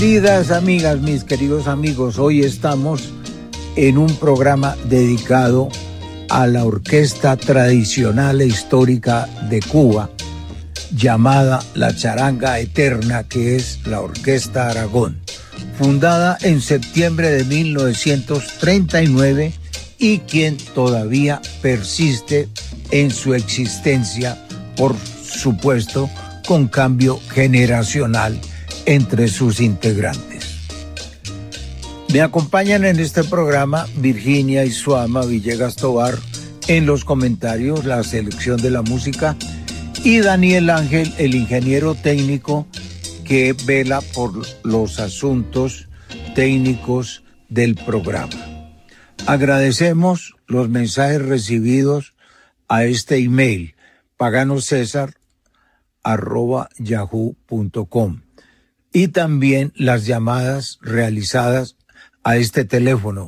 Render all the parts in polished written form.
Queridas amigas, mis queridos amigos, hoy estamos en un programa dedicado a la orquesta tradicional e histórica de Cuba, llamada La Charanga Eterna, que es la Orquesta Aragón, fundada en septiembre de 1939 y quien todavía persiste en su existencia, por supuesto, con cambio generacional entre sus integrantes. Me acompañan en este programa Virginia Isuama Villegas Tovar en los comentarios, la selección de la música, y Daniel Ángel, el ingeniero técnico que vela por los asuntos técnicos del programa. Agradecemos los mensajes recibidos a este email paganoscesar@yahoo.com y también las llamadas realizadas a este teléfono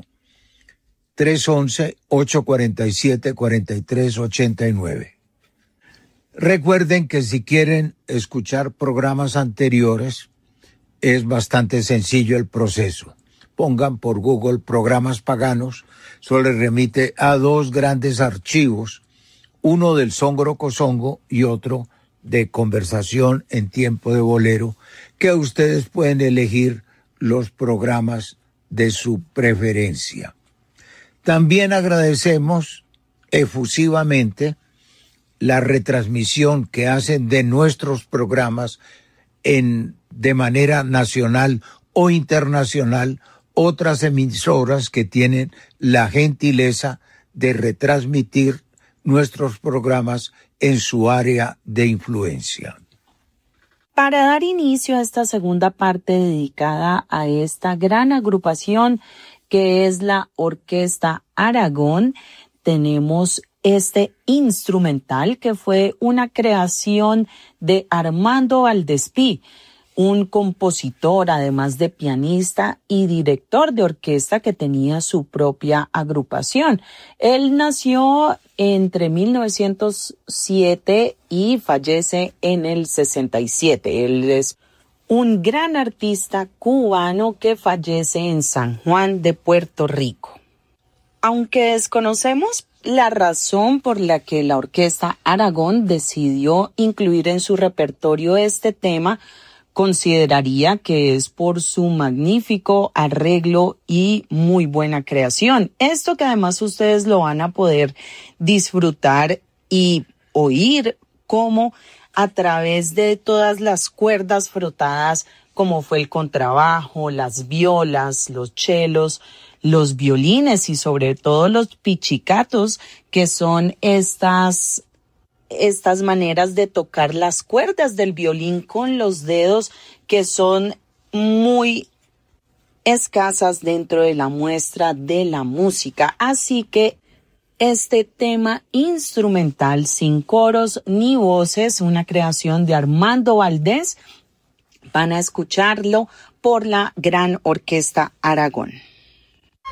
311-847-4389. Recuerden que si quieren escuchar programas anteriores, es bastante sencillo el proceso. Pongan por Google programas paganos, eso les remite a dos grandes archivos, uno del Songo Cosongo y otro de Conversación en Tiempo de Bolero, que ustedes pueden elegir los programas de su preferencia. También agradecemos efusivamente la retransmisión que hacen de nuestros programas de manera nacional o internacional otras emisoras que tienen la gentileza de retransmitir nuestros programas en su área de influencia. Para dar inicio a esta segunda parte dedicada a esta gran agrupación que es la Orquesta Aragón, tenemos este instrumental que fue una creación de Armando Valdespí, un compositor, además de pianista y director de orquesta que tenía su propia agrupación. Él nació entre 1907 y fallece en el 67. Él es un gran artista cubano que fallece en San Juan de Puerto Rico. Aunque desconocemos la razón por la que la Orquesta Aragón decidió incluir en su repertorio este tema, consideraría que es por su magnífico arreglo y muy buena creación. Esto que además ustedes lo van a poder disfrutar y oír como a través de todas las cuerdas frotadas, como fue el contrabajo, las violas, los chelos, los violines y sobre todo los pichicatos, que son estas maneras de tocar las cuerdas del violín con los dedos, que son muy escasas dentro de la muestra de la música. Así que este tema instrumental sin coros ni voces, una creación de Armando Valdés, van a escucharlo por la Gran Orquesta Aragón.